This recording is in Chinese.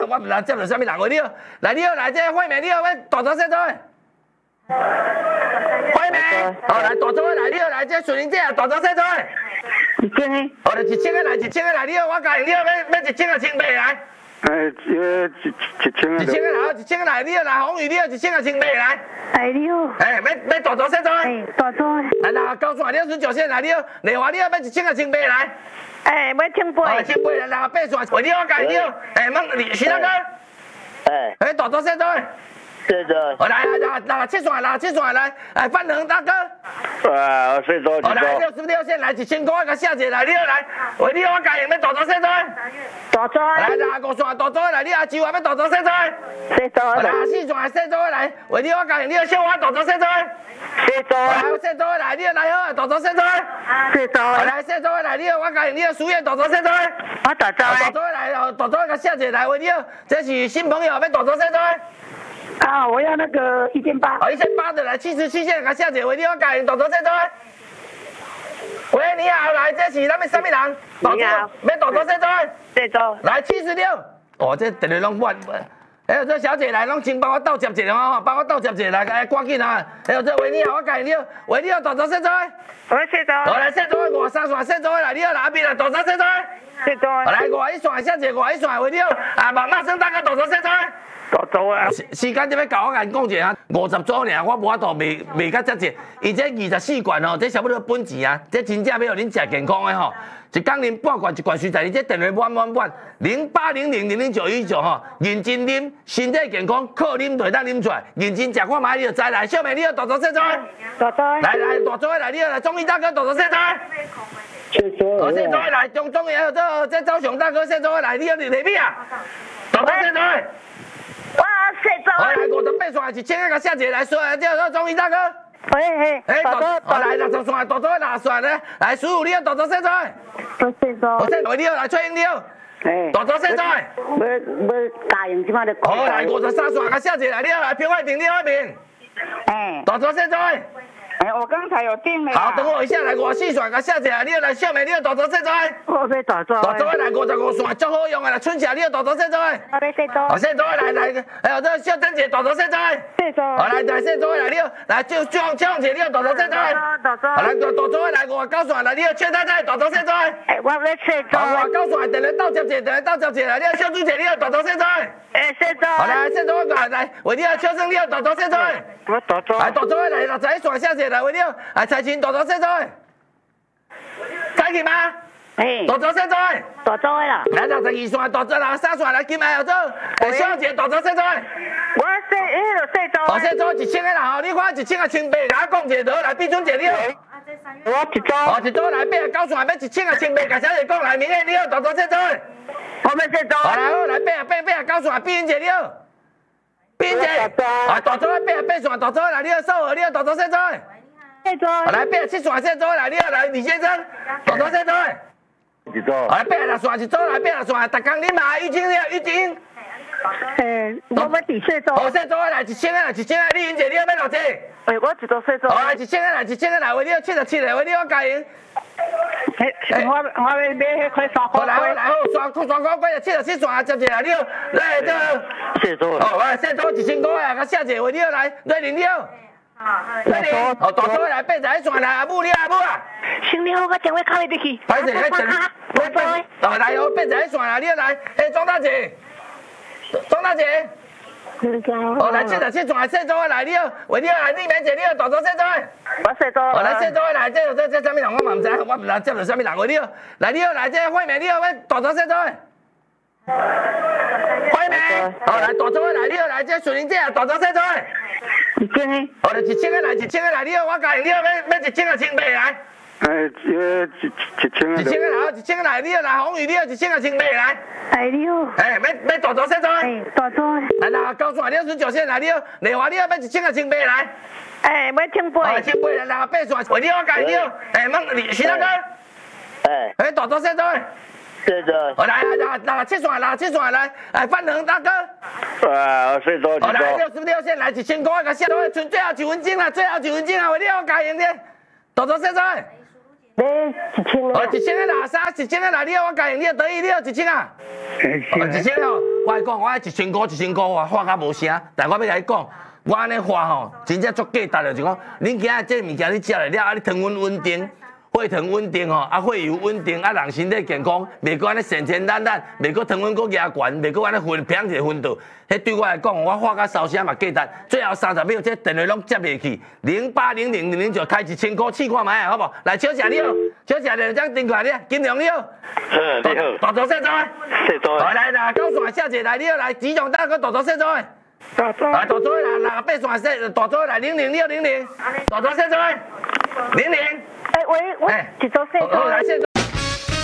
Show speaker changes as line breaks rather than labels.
我唔知接到啥物人话你好，来你好，来这惠美你好，要大组小组的。惠美，好来大组的来你好，来这顺英姐啊，大组小组的。
1,000个。
好来1,000个来1,000个来你好，我教你好，要1,000个清白来。
1,000个。
1,000个来，1,000个来你好，来红宇你好，1,000个清白来。
你好。
要大组小组的。
大组的。
来高顺你好，孙九线来你好，丽华你好，要1,000个清白来。
要清杯。
清白来8线，为你好教你好，徐大哥。大组小组的。
对的。
来7线来，范恒大哥。
我睡着。
来66线来1000块个下姐来，你好来，为你好我教你要大组小组的。
大组。
来5线大组来，你阿舅要大组小组的。
小组。
来4线小组来，为你好我教你要小花大组小组的。
小组。
来小组来，你好来好大组小组的。
小组。
来小组来，你好我教你要输液大组小组的。
我大组。
大组来，大组个下姐来，为你好，这是新朋友要大组小组的。
我要那个1,800。
1,800的来77线个下姐，为你好教你大组小组的。喂，你好，来，这是咱们什么人？
你好，
要大组小组的。
小组。
来76，这电话拢满。这小姐来，拢请帮我倒接一个吼，帮我倒接一个来，赶紧啊！这维你好，我教你好，维你好，大组小组的。
我小组。
来小组的53线小组的来，你好，来边来大组小组的。
小组。
来51线小姐51线，维你好，马生大哥大组小组的。
大组啊！
时间这要搞我甲你讲一下，50组尔，我无法度卖到遮济。伊这24罐吼，这差不多本钱啊，这真正要互恁食健康的吼。一工啉半罐，一罐水在你这电话满0800000919吼，认真啉，身体健康，靠啉就当啉出来，认真食看卖你就知来。小妹你好，大组小组的。
大组。
来大组的来，你好来，中医大哥大组小组的。
小组。
小组的来，中医还有这周雄大哥小组的来，你好你哪边啊？大组小组的。
我小组。
来58线1,000个下姐来说，这中医大哥。
大组。
来60线，大组60线的，来15你好，大组小组的。
我小组。
你好，来崔英你好。大组小组的。
要答应即摆就讲。
好，来53线个下姐来，你好，来平惠平你好平。大组小组的。
我刚才有订了。
好，等我一下，来54线个下姐来，你好，来小妹你好，大组小组的。
我要大组。
大组的来55线，足好用的来，春霞你好，大组小组的。
我要小组。
小组的来，还有这秀珍姐大组小组的。
小组。
好来小组的来，你好，来张姐你好，大组小组的。
大组。
好来大组的来59线来，你好，邱太太大组小组的。
我要小组。
59线电话倒接者，来，你好，小朱姐你好，大组小组的。
小组。
好来小组来，为你好，邱生你好，大组小组的。
我大组。
来大组的来61线下姐来，为你好，财青大组小组的。再去吗？大组小组的。
大组的啦。
来62线大组63线来，金牌有做，小姐大组小组的。
我小组。
小组1000个啦，你看1000个清白，甲我讲一下来，碧春姐你好。
我一组。
一组来89线要1000个清白，甲小姐讲来，明天你好，大组小组的。
我要小组。
好来89线，碧云姐你好。碧云姐。大组88线，大组来，你好，少和你好，大组小组的。
小组。
来87线小组来，你好，来李先生，大组小组的。
一组。
来86线一组来86线，逐工你嘛玉晶你好，玉晶。
我要第小组。
小组来1000个，李云姐你好，要偌济？
我一组小组。
来1000个来，为你好77个，为你好加油。
我要买迄块3块。
来好，3块贵77线接者来，你好，来这。
小组。
小组1000块啊，甲下姐为你好来，瑞玲你好。瑞玲。大组来81线来，阿母你阿母啊。
兄弟，我电话敲你去。
歹势，来81线来，你好来，庄大姐。庄大姐。来77线小组来，你好，为你好来，李明姐你好，大组小组的。
我小组。
来小组来，这啥物人我嘛唔知，我唔知接到啥物人为你好，来你好来，这惠美你好，要大组小组的。惠美。来大组来，你好来，这顺英姐大组小组的。
1,000
个。来1,000个来，你好，我教你好，要1,000个清白来。
1,000个。
1,000个来，1,000个来，你好来，红宇你好，1,000个清白来。
你好。
要大组小组的。
大组。
来90线你好，19线来，你好，丽华你好，要1,000个清白来。
要清杯。
清杯来8线，为你好教你好，徐大哥。大组小组的。
小组。
来7线来，范恒大哥。
我小组。
来66线来1000块个下头，剩最后1分钟啦，为你好加油咧，大组小组的。
要1000个。
1000个拿3，1000个来，你好我教你，你得意你好1000啊。 一千吼，我来讲，我1000箍1000箍，我画甲无声，但我要甲你讲，我安尼画吼，真正足价值的，就讲，恁今仔这物件你食来了，啊，你糖分稳定。血糖稳定吼，啊血油稳定，啊人身体健康，袂过安尼神神蛋蛋，袂过糖分阁压悬，袂过安尼分平一个分度。迄对我来讲，我画甲烧声嘛价值。最后30秒，这电话拢接袂去，080000就开1000箍试看卖好无？来小谢你好，小谢两张电话你，金良你好。
你好。
大组细组的。
细组的。
来，高线小姐来你好，来集中大哥大组细组的。
大组。
大组的来，8线细大组来00你好00，大组细组的00。
喂，一组细组。